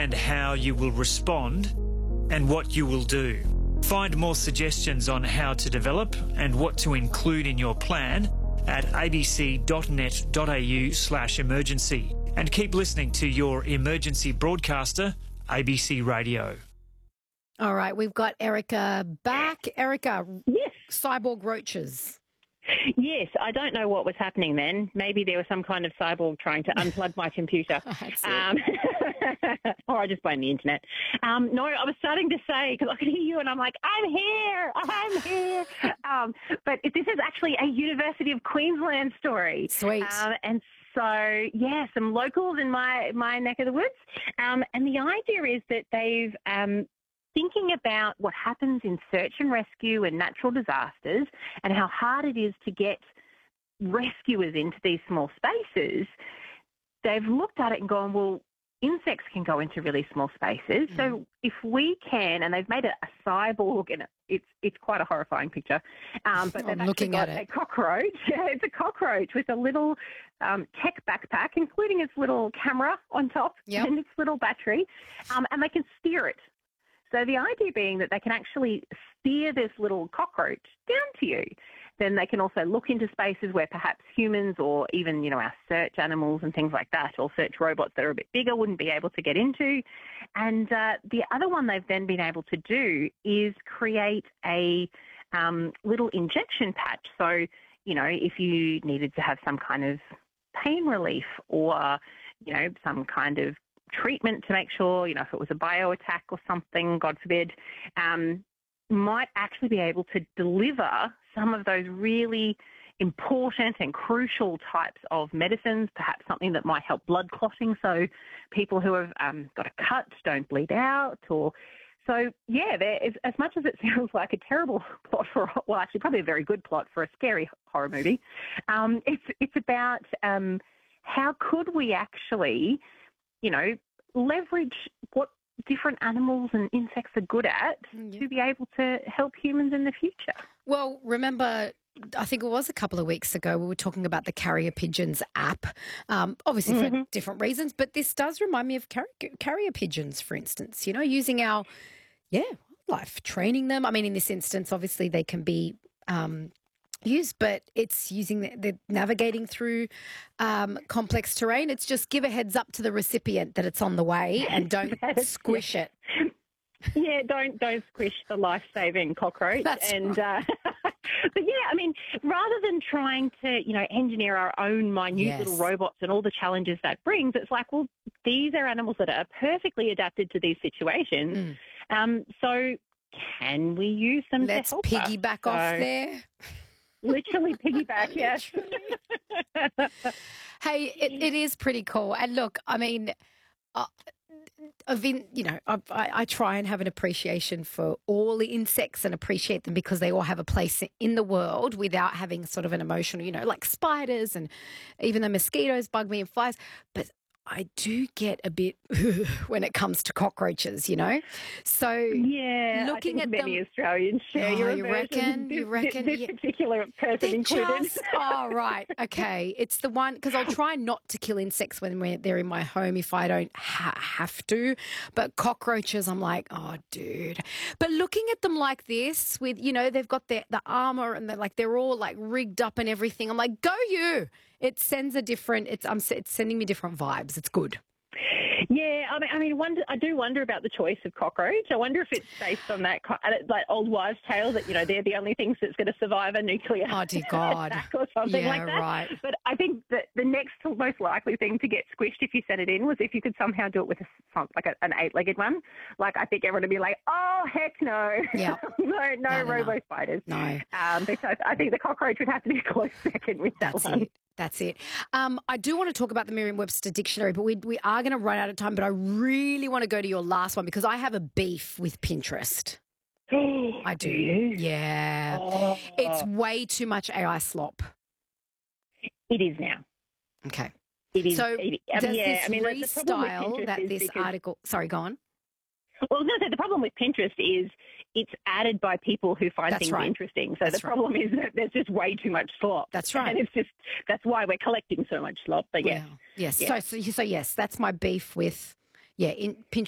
and how you will respond and what you will do. Find more suggestions on how to develop and what to include in your plan at abc.net.au/emergency. And keep listening to your emergency broadcaster, ABC Radio. All right, we've got Erica back. Erica, Yes. cyborg roaches. Yes, I don't know what was happening then. Maybe there was some kind of cyborg trying to unplug my computer. Or I just blame the internet. No, I was starting to say, because I could hear you and I'm like, I'm here. But this is actually a University of Queensland story. Sweet. And so, yeah, some locals in my neck of the woods. And the idea is that they've thinking about what happens in search and rescue and natural disasters and how hard it is to get rescuers into these small spaces, they've looked at it and gone, well, insects can go into really small spaces. Mm. So if we can, and they've made a cyborg, and it's quite a horrifying picture, but they've actually got a cockroach. It's a cockroach with a little tech backpack, including its little camera on top and its little battery, and they can steer it. So the idea being that they can actually steer this little cockroach down to you. Then they can also look into spaces where perhaps humans or even, our search animals and things like that, or search robots that are a bit bigger wouldn't be able to get into. And the other one they've then been able to do is create a little injection patch. So, if you needed to have some kind of pain relief or, some kind of treatment to make sure, if it was a bioattack or something, God forbid, might actually be able to deliver some of those really important and crucial types of medicines, perhaps something that might help blood clotting so people who have got a cut don't bleed out. So, there is, as much as it sounds like a terrible plot actually probably a very good plot for a scary horror movie, it's about how could we actually leverage what different animals and insects are good at to be able to help humans in the future. Well, remember, I think it was a couple of weeks ago, we were talking about the Carrier Pigeons app, obviously for different reasons, but this does remind me of carrier pigeons, for instance, using our, wildlife, training them. I mean, in this instance, obviously they can be used, but it's using the navigating through complex terrain. It's just give a heads up to the recipient that it's on the way and don't squish it. Yeah, don't squish the life-saving cockroach. That's right. But rather than trying to, engineer our own minute little robots and all the challenges that brings, it's like, well, these are animals that are perfectly adapted to these situations. So can we use them Let's to help piggyback off there. Literally piggyback, yes. Hey, it is pretty cool. And look, I mean, I try and have an appreciation for all the insects and appreciate them because they all have a place in the world without having sort of an emotional, like spiders, and even the mosquitoes bug me and flies. But I do get a bit when it comes to cockroaches, So looking I think at many them, Australians share your aversion. You reckon? This particular person included. Right. Okay. It's the one, because I'll try not to kill insects when they're in my home if I don't have to. But cockroaches, I'm like, oh, dude. But looking at them like this with, they've got the armor and they're all like rigged up and everything. I'm like, go you. It sends a different, it's sending me different vibes. It's good. Yeah, I do wonder about the choice of cockroach. I wonder if it's based on that old wives' tale that they're the only things that's going to survive a nuclear attack or something like that. Right. But I think that the next most likely thing to get squished if you set it in was if you could somehow do it with an 8-legged one. Like I think everyone would be like, oh heck no, no robo spiders. No. Because I think the cockroach would have to be a close second with that one. That's it. I do want to talk about the Merriam-Webster Dictionary, but we are going to run out of time. But I really want to go to your last one because I have a beef with Pinterest. I do. Yeah. Oh. It's way too much AI slop. It is now. Okay. It is. So does this restyle that this article... Sorry, go on. Well, no, the problem with Pinterest is it's added by people who find things interesting. So the problem is that there's just way too much slop. That's right. And that's why we're collecting so much slop. But yes. So yes, that's my beef with, Pinterest